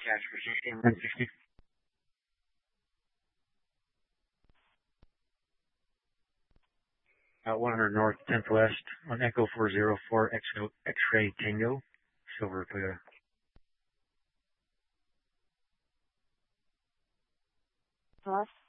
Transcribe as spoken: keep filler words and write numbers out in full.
Casper sixteen one sixty. Uh, one hundred North, tenth West, on Echo four zero four X-Ray Tango, Silver Toyota. Plus